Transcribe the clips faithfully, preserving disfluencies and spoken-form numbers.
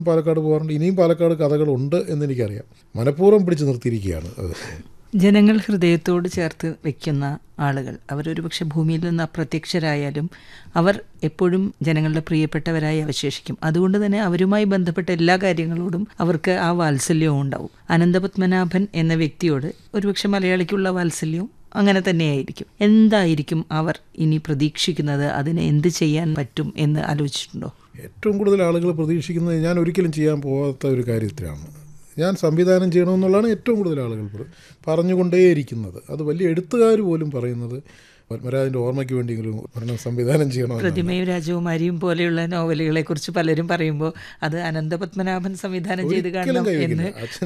പാലക്കാട് പോകാറുണ്ട്. ഇനിയും പാലക്കാട് കഥകളുണ്ട് എന്നെനിക്കറിയാം. മനഃപൂർവ്വം പിടിച്ചു നിർത്തിയിരിക്കുകയാണ് അത്. ജനങ്ങൾ ഹൃദയത്തോട് ചേർത്ത് വെക്കുന്ന ആളുകൾ, അവരൊരു പക്ഷെ ഭൂമിയിൽ നിന്ന് അപ്രത്യക്ഷരായാലും അവർ എപ്പോഴും ജനങ്ങളുടെ പ്രിയപ്പെട്ടവരായി അവശേഷിക്കും. അതുകൊണ്ട് തന്നെ അവരുമായി ബന്ധപ്പെട്ട എല്ലാ കാര്യങ്ങളോടും അവർക്ക് ആ വാത്സല്യവും ഉണ്ടാവും. അനന്തപത്മനാഭൻ എന്ന വ്യക്തിയോട് ഒരുപക്ഷെ മലയാളിക്കുള്ള വാത്സല്യവും അങ്ങനെ തന്നെയായിരിക്കും. എന്തായിരിക്കും അവർ ഇനി പ്രതീക്ഷിക്കുന്നത്? അതിന് എന്ത് ചെയ്യാൻ പറ്റും എന്ന് ആലോചിച്ചിട്ടുണ്ടോ? ഏറ്റവും കൂടുതൽ ആളുകൾ പ്രതീക്ഷിക്കുന്നത് ഞാൻ ഒരിക്കലും ചെയ്യാൻ പോകാത്ത ഒരു കാര്യത്തിലാണ്. ഞാൻ സംവിധാനം ചെയ്യണമെന്നുള്ളതാണ് ഏറ്റവും കൂടുതൽ ആളുകൾ പറഞ്ഞുകൊണ്ടേയിരിക്കുന്നത്. അത് വലിയ എഴുത്തുകാർ പോലും പറയുന്നത് പത്മരാജൻ്റെ ഓർമ്മയ്ക്ക് വേണ്ടിയെങ്കിലും ഒരെണ്ണം സംവിധാനം ചെയ്യണം. പ്രതിമയും രാജകുമാരിയും പോലെയുള്ള നോവലുകളെ കുറിച്ച് പലരും പറയുമ്പോൾ അത് അനന്തപത്മനാഭൻ സംവിധാനം ചെയ്ത് കാണണം എന്ന്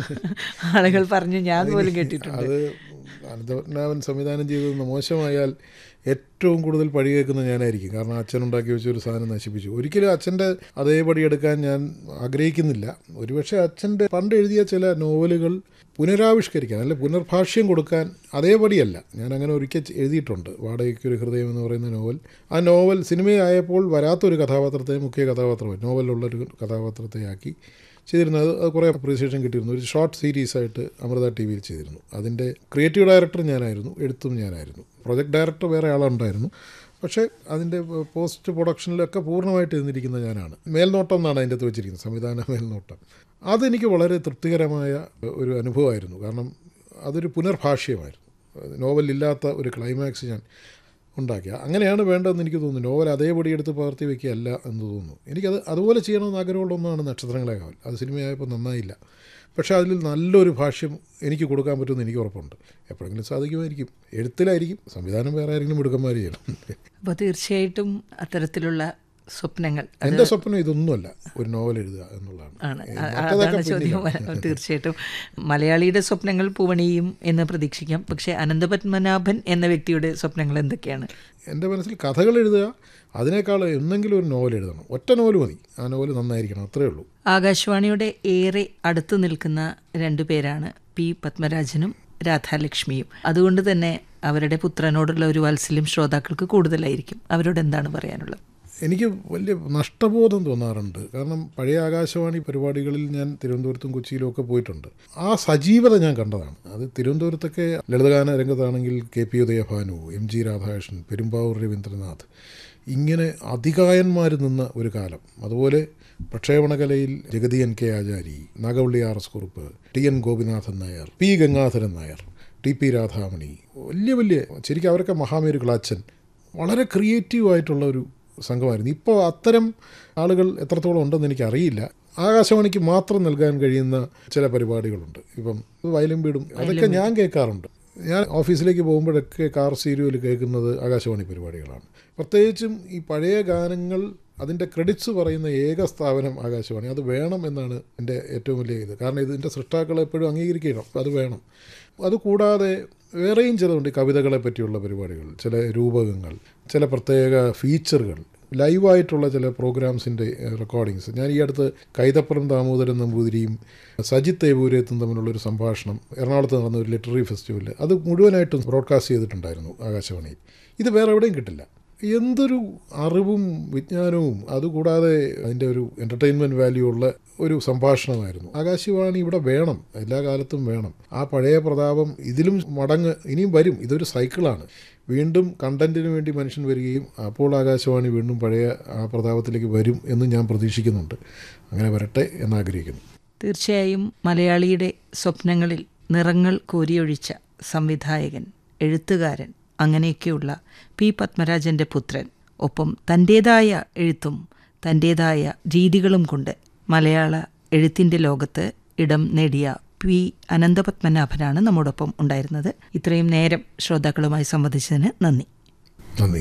ആളുകൾ പറഞ്ഞു. ഞാൻ പോലും കേട്ടിട്ടുണ്ട്. അത് അനന്തപത്മനാഭൻ സംവിധാനം ചെയ്തതെന്ന് മോശമായാൽ ഏറ്റവും കൂടുതൽ പഴി കേൾക്കുന്നത് ഞാനായിരിക്കും. കാരണം അച്ഛനുണ്ടാക്കി വെച്ച ഒരു സാധനം നശിപ്പിച്ചു. ഒരിക്കലും അച്ഛൻ്റെ അതേപടി എടുക്കാൻ ഞാൻ ആഗ്രഹിക്കുന്നില്ല. ഒരുപക്ഷെ അച്ഛൻ്റെ പണ്ട് എഴുതിയ ചില നോവലുകൾ പുനരാവിഷ്കരിക്കാൻ, അല്ലെ പുനർഭാഷ്യം കൊടുക്കാൻ അതേപടിയല്ല. ഞാൻ അങ്ങനെ ഒരിക്കൽ എഴുതിയിട്ടുണ്ട്. വാടകയ്ക്കൊരു ഹൃദയം എന്ന് പറയുന്ന നോവൽ. ആ നോവൽ സിനിമയായപ്പോൾ വരാത്തൊരു കഥാപാത്രത്തെ മുഖ്യ കഥാപാത്രമായി നോവലിലുള്ളൊരു കഥാപാത്രത്തെ ആക്കി ചെയ്തിരുന്നത്. അത് കുറേ അപ്രീസിയേഷൻ കിട്ടിയിരുന്നു. ഒരു ഷോർട്ട് സീരീസായിട്ട് അമൃത ടി വിയിൽ ചെയ്തിരുന്നു. അതിൻ്റെ ക്രിയേറ്റീവ് ഡയറക്ടർ ഞാനായിരുന്നു, എഴുത്തും ഞാനായിരുന്നു. പ്രൊജക്ട് ഡയറക്ടർ വേറെ ആളുണ്ടായിരുന്നു. പക്ഷേ അതിൻ്റെ പോസ്റ്റ് പ്രൊഡക്ഷനിലൊക്കെ പൂർണ്ണമായിട്ട് ഇരുന്നിരിക്കുന്ന ഞാനാണ്. മേൽനോട്ടം എന്നാണ് അതിൻ്റെ അകത്ത് വെച്ചിരിക്കുന്നത്, സംവിധാന മേൽനോട്ടം. അതെനിക്ക് വളരെ തൃപ്തികരമായ ഒരു അനുഭവമായിരുന്നു. കാരണം അതൊരു പുനർഭാഷ്യമായിരുന്നു. നോവലില്ലാത്ത ഒരു ക്ലൈമാക്സ് ഞാൻ ഉണ്ടാക്കിയ അങ്ങനെയാണ് വേണ്ടതെന്ന് എനിക്ക് തോന്നുന്നു. നോവൽ അതേപടി എടുത്ത് പകർത്തി വയ്ക്കുകയല്ല എന്ന് തോന്നുന്നു. എനിക്കത് അതുപോലെ ചെയ്യണമെന്ന് ആഗ്രഹമുള്ളൊന്നാണ് നക്ഷത്രങ്ങളെ കാവൽ. അത് സിനിമയായപ്പോൾ നന്നായില്ല. പക്ഷേ അതിൽ നല്ലൊരു ഭാഷ്യം എനിക്ക് കൊടുക്കാൻ പറ്റുമെന്ന് എനിക്ക് ഉറപ്പുണ്ട്. എപ്പോഴെങ്കിലും സാധിക്കുമായിരിക്കും. എഴുത്തിലായിരിക്കും. സംവിധാനം വേറെ ആരെങ്കിലും മിടുക്കന്മാർ ചെയ്യണം. അപ്പോൾ തീർച്ചയായിട്ടും അത്തരത്തിലുള്ള സ്വപ്നങ്ങൾ, എൻ്റെ സ്വപ്നം ഇതൊന്നുമല്ല, ഒരു നോവൽ എഴുതുക എന്നുള്ളതാണ്. അതാണ് ചോദ്യം. തീർച്ചയായിട്ടും മലയാളിയുടെ സ്വപ്നങ്ങൾ പൂവണിയും എന്ന് പ്രതീക്ഷിക്കാം. പക്ഷേ അനന്തപത്മനാഭൻ എന്ന വ്യക്തിയുടെ സ്വപ്നങ്ങൾ എന്തൊക്കെയാണ്? എൻ്റെ മനസ്സിൽ കഥകൾ എഴുതുക, അതിനേക്കാൾ എന്തെങ്കിലും ഒരു നോവൽ എഴുതണം. ഒറ്റ നോവൽ മതി. ആ നോവൽ നന്നായിരിക്കണം, അത്രയേ ഉള്ളൂ. ആകാശവാണിയുടെ ഏറെ അടുത്ത് നിൽക്കുന്ന രണ്ടു പേരാണ് പി പത്മരാജനും രാധാലക്ഷ്മിയും. അതുകൊണ്ട് തന്നെ അവരുടെ പുത്രനോടുള്ള ഒരു വാത്സല്യം ശ്രോതാക്കൾക്ക് കൂടുതലായിരിക്കും. അവരോട് എന്താണ് പറയാനുള്ളത്? എനിക്ക് വലിയ നഷ്ടബോധം തോന്നാറുണ്ട്. കാരണം പഴയ ആകാശവാണി പരിപാടികളിൽ ഞാൻ തിരുവനന്തപുരത്തും കൊച്ചിയിലും ഒക്കെ പോയിട്ടുണ്ട്. ആ സജീവത ഞാൻ കണ്ടതാണ്. അത് തിരുവനന്തപുരത്തൊക്കെ ലളിതഗാന രംഗത്താണെങ്കിൽ K P Udayabhanu, M G Radhakrishnan, Perumbavoor Ravindranath, ഇങ്ങനെ അധികായന്മാർ നിന്ന ഒരു കാലം. അതുപോലെ പ്രക്ഷേപണകലയിൽ ജഗതി എൻ കെ ആചാരി, Nagavalli R S Kurup, T N Gopinathan Nair, P Gangadharan Nair, T P Radhamani, വലിയ വലിയ ശരിക്കും അവരൊക്കെ മഹാമേരുകളാച്ചൻ, വളരെ ക്രിയേറ്റീവായിട്ടുള്ള ഒരു സംഘമായിരുന്നു. ഇപ്പോൾ അത്തരം ആളുകൾ എത്രത്തോളം ഉണ്ടെന്ന് എനിക്കറിയില്ല. ആകാശവാണിക്ക് മാത്രം നൽകാൻ കഴിയുന്ന ചില പരിപാടികളുണ്ട്. ഇപ്പം വയലും വീടും അതൊക്കെ ഞാൻ കേൾക്കാറുണ്ട്. ഞാൻ ഓഫീസിലേക്ക് പോകുമ്പോഴൊക്കെ കാർ സീരിയൽ കേൾക്കുന്നത് ആകാശവാണി പരിപാടികളാണ്. പ്രത്യേകിച്ചും ഈ പഴയ ഗാനങ്ങൾ അതിൻ്റെ ക്രെഡിറ്റ്സ് പറയുന്ന ഏക സ്ഥാപനം ആകാശവാണി. അത് വേണം എന്നാണ് എൻ്റെ ഏറ്റവും വലിയ ഇത്. കാരണം ഇതിൻ്റെ സൃഷ്ടാക്കളെ എപ്പോഴും അംഗീകരിക്കണം, അത് വേണം. അതുകൂടാതെ വേറെയും ചിലതുണ്ട്. കവിതകളെ പറ്റിയുള്ള പരിപാടികൾ, ചില രൂപകങ്ങൾ, ചില പ്രത്യേക ഫീച്ചറുകൾ, ലൈവായിട്ടുള്ള ചില പ്രോഗ്രാംസിൻ്റെ റെക്കോർഡിങ്സ്. ഞാൻ ഈ അടുത്ത് കൈതപ്പുറം ദാമോദരൻ നമ്പൂതിരിയും സജിത്ത് ഏവൂരത്തും തമ്മിലുള്ളൊരു സംഭാഷണം എറണാകുളത്ത് നടന്ന ഒരു ലിറ്റററി ഫെസ്റ്റിവലിൽ അത് മുഴുവനായിട്ടും ബ്രോഡ്കാസ്റ്റ് ചെയ്തിട്ടുണ്ടായിരുന്നു ആകാശവാണിയിൽ. ഇത് വേറെ എവിടെയും കിട്ടില്ല. എന്തൊരു അറിവും വിജ്ഞാനവും അതുകൂടാതെ അതിൻ്റെ ഒരു എൻ്റർടൈൻമെൻറ്റ് വാല്യൂ ഉള്ള ഒരു സംഭാഷണമായിരുന്നു. ആകാശവാണി ഇവിടെ വേണം, എല്ലാ കാലത്തും വേണം. ആ പഴയ പ്രതാപം ഇതിലും മടങ്ങ് ഇനിയും വരും. ഇതൊരു സൈക്കിളാണ്. വീണ്ടും കണ്ടൻറ്റിന് വേണ്ടി മനുഷ്യൻ വരികയും അപ്പോൾ ആകാശവാണി വീണ്ടും പഴയ ആ പ്രതാപത്തിലേക്ക് വരും എന്ന് ഞാൻ പ്രതീക്ഷിക്കുന്നുണ്ട്. അങ്ങനെ വരട്ടെ എന്നാഗ്രഹിക്കുന്നു. തീർച്ചയായും മലയാളിയുടെ സ്വപ്നങ്ങളിൽ നിറങ്ങൾ കോരിയൊഴിച്ച സംവിധായകൻ, എഴുത്തുകാരൻ, അങ്ങനെയൊക്കെയുള്ള പി പത്മരാജൻ്റെ പുത്രൻ, ഒപ്പം തൻ്റേതായ എഴുത്തും തൻ്റേതായ രീതികളും കൊണ്ട് മലയാള എഴുത്തിൻ്റെ ലോകത്ത് ഇടം നേടിയ പി അനന്തപത്മനാഭനാണ് നമ്മോടൊപ്പം ഉണ്ടായിരുന്നത്. ഇത്രയും നേരം ശ്രോതാക്കളുമായി സംവദിച്ചതിന് നന്ദി. നന്ദി.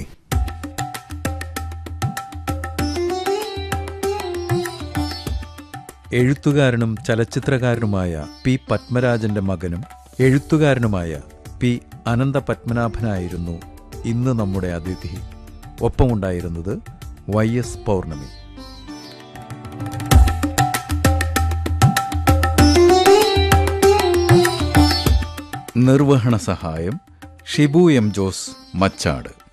എഴുത്തുകാരനും ചലച്ചിത്രകാരനുമായ പി പത്മരാജന്റെ മകനും എഴുത്തുകാരനുമായ പി അനന്തപത്മനാഭനായിരുന്നു ഇന്ന് നമ്മുടെ അതിഥി. ഒപ്പമുണ്ടായിരുന്നത് വൈ എസ് പൗർണമി. നിർവഹണ സഹായം ഷിബു എം ജോസ് മച്ചാട്.